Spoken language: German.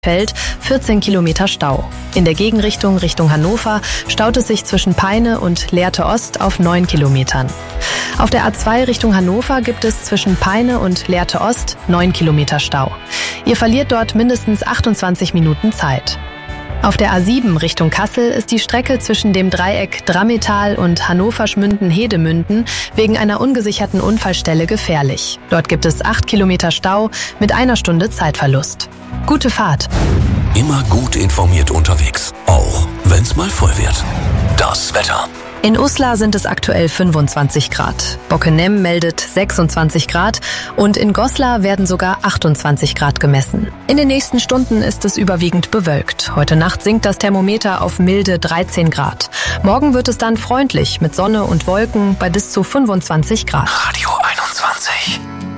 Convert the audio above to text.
Feld 14 Kilometer Stau. In der Gegenrichtung Richtung Hannover staut es sich zwischen Peine und Lehrte Ost auf 9 Kilometern. Auf der A2 Richtung Hannover gibt es zwischen Peine und Lehrte Ost 9 Kilometer Stau. Ihr verliert dort mindestens 28 Minuten Zeit. Auf der A7 Richtung Kassel ist die Strecke zwischen dem Dreieck Drammetal und Hannover-Schmünden-Hedemünden wegen einer ungesicherten Unfallstelle gefährlich. Dort gibt es 8 Kilometer Stau mit 1 Stunde Zeitverlust. Gute Fahrt. Immer gut informiert unterwegs, auch wenn's mal voll wird. Das Wetter. In Uslar sind es aktuell 25 Grad. Bockenem meldet 26 Grad und in Goslar werden sogar 28 Grad gemessen. In den nächsten Stunden ist es überwiegend bewölkt. Heute Nacht sinkt das Thermometer auf milde 13 Grad. Morgen wird es dann freundlich mit Sonne und Wolken bei bis zu 25 Grad. Radio 21.